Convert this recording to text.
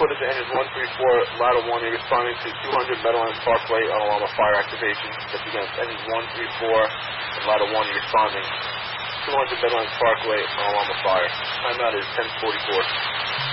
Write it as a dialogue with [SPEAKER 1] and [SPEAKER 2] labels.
[SPEAKER 1] at the engine 134, ladder 1, you're responding to 200 Meadowlands Parkway alarm of fire activation. That's again, engine 134, and ladder 1, you're responding 200 Meadowlands Parkway alarm of fire. Timeout is 10:44.